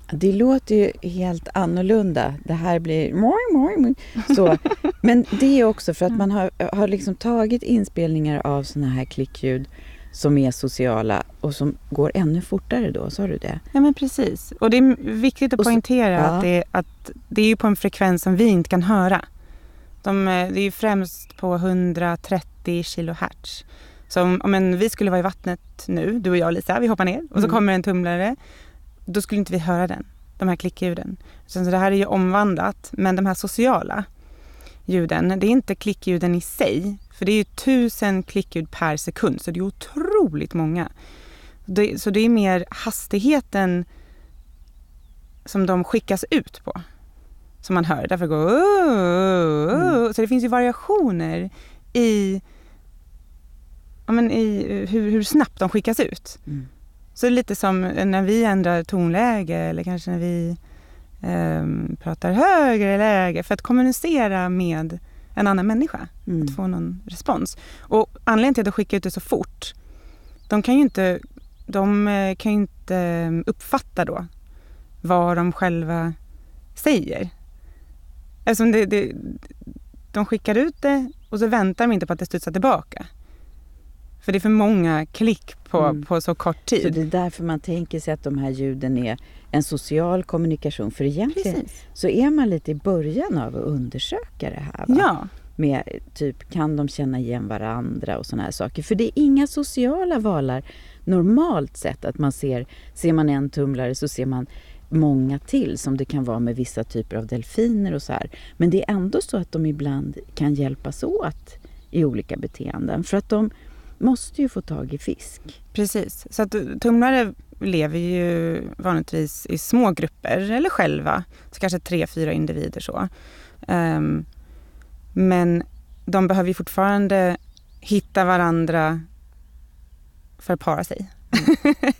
Det låter ju helt annorlunda. Det här blir så. Men det är också för att man har liksom tagit inspelningar av såna här klickljud som är sociala och som går ännu fortare då, sa du det? Ja, men precis. Och det är viktigt att poängtera att det är ju på en frekvens som vi inte kan höra. Det är ju främst på 130 kHz. Så om vi skulle vara i vattnet nu, du och jag Lisa, vi hoppar ner och så kommer en tumlare, då skulle inte vi höra de här klickljuden. Så det här är ju omvandlat, men de här sociala ljuden, det är inte klickljuden i sig, för det är ju 1000 klickljud per sekund, så det är otroligt många. Så det är mer hastigheten som de skickas ut på som man hör. Därför går så det finns ju variationer i hur snabbt de skickas ut. Så det är lite som när vi ändrar tonläge eller kanske när vi pratar högre läge för att kommunicera med en annan människa. Att få någon respons. Och anledningen till att de skickar ut det så fort, de kan ju inte uppfatta då vad de själva säger. Eftersom de skickar ut det och så väntar de inte på att det studsar tillbaka. För det är för många klick på så kort tid. Så det är därför man tänker sig att de här ljuden är en social kommunikation. För egentligen så är man lite i början av att undersöka det här. Va? Ja. Med typ, kan de känna igen varandra och såna här saker. För det är inga sociala valar normalt sett. Att man ser man en tumlare så ser man många till som det kan vara med vissa typer av delfiner och så här. Men det är ändå så att de ibland kan hjälpas åt i olika beteenden. För att de måste ju få tag i fisk. Precis. Så att tumlare lever ju vanligtvis i små grupper eller själva. Så kanske 3-4 individer så. Men de behöver ju fortfarande hitta varandra för att para sig.